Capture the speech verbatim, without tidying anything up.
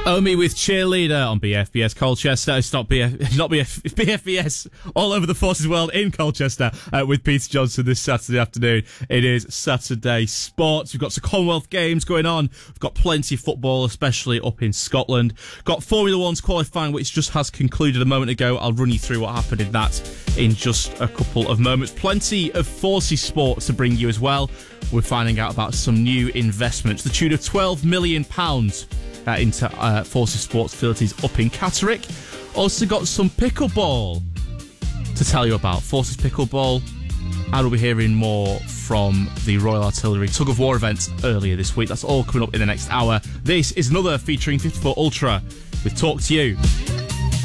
Omi with Cheerleader on B F B S Colchester. It's not B F, not B F, B F B S all over the Forces world in Colchester uh, with Peter Johnson this Saturday afternoon. It is Saturday Sports. We've got some Commonwealth Games going on. We've got plenty of football, especially up in Scotland. Got Formula One's qualifying, which just has concluded a moment ago. I'll run you through what happened in that in just a couple of moments. Plenty of Forces Sports to bring you as well. We're finding out about some new investments, the tune of twelve million pounds uh, into uh, Forces Sports facilities up in Catterick. Also got some pickleball to tell you about, Forces Pickleball. And we'll be hearing more from the Royal Artillery Tug of War event earlier this week. That's all coming up in the next hour. This is another featuring fifty-four Ultra with Talk to You.